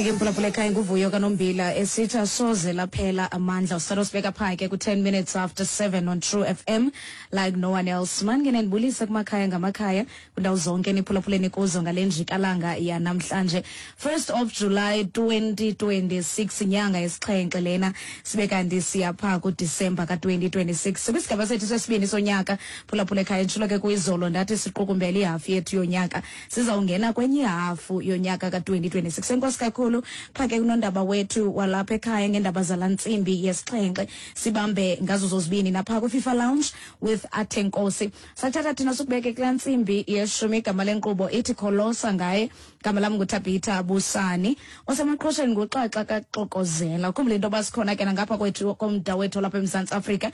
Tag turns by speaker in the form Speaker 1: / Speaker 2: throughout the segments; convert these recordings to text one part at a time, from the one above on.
Speaker 1: Imphulaphula ekhaya nguvuyo kaNombila esithi soze laphela amandla usaro sibeka phake ku 10 minutes after 7 on True FM like no one else. Mangene nibulisa kumakhaya ngamakhaya kundawo zonke niphulaphuleni kuzo ngalenjikalanga yanamhlanje 1st of July 2026 inyanga yesixhenxe lena sibeka ndisiya pha ku December ka 2026 sibisigaba sethu sesibini sonyaka phulaphula ekhaya ntshilo ke kuyizolo ndathi siqukumbela ihafu yethu yonyaka sizawungena kwenye ihafu yonyaka ka 2026 enkosi kakhulu phake kunondaba wethu walapha ekhaya ngendaba zalantsimbi yesixhenxe sibambe ngazo zozibini napha ku FIFA Lounge with Athenkosi sathatha thina sukubeke kulantsimbi yeshumi igama lenkqubo ithi kholosa ngaye igama lam nguThabitha Busani osemaqhosheni nguxaxa kaXokozela kumbe into basikhona ke ngapha kwethu komda wethu lapha eMzantsi Afrika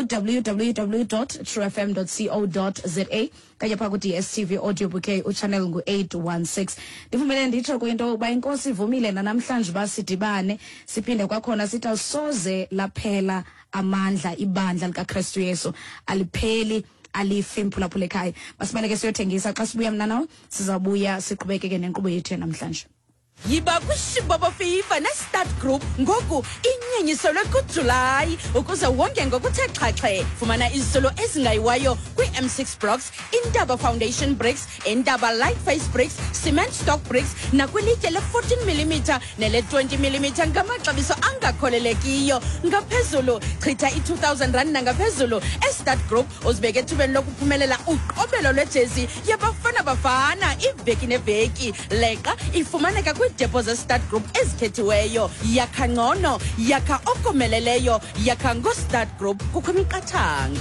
Speaker 1: www.truefm.co.za kanye pha ku DSTV audio bouquet uchannel ngu816 ndivumele nditsho kwinto uba inkosi ivumile namhlanje basidibane siphinde kwakhona sithi soze laphela amandla ibandla likaKristu Yesu alipheli alifi mphulaphula ekhaya basibaleke siyothengisa xa sibuya mna nawo sizabuya siqhubekeke nenkqubo yethu namhlanje.
Speaker 2: Yiba kwishibabo FIFA neStart Group ngoku inyenyiselwe kuJuly ukuze wonke ngokuthe xhaxhe fumana izisolo ezingayiwayo kwi-M6 blocks, Indaba Foundation bricks, Indaba light face bricks, cement stock bricks nakwilitye le-14mm nele-20mm ngamaxabiso angakholelekiyo ngaphezulu chitha i-2,000 rand nangaphezulu eStart Group uzibeke ethubeni lokuphumelela uqobelo lwejezi yabafana bafana iveki neveki leqa ifumaneka kwi-deposit Start Group ezikhethiweyo yakha ngcono yakha okomeleleyo yakha ngoStart Group kukho imiqathango.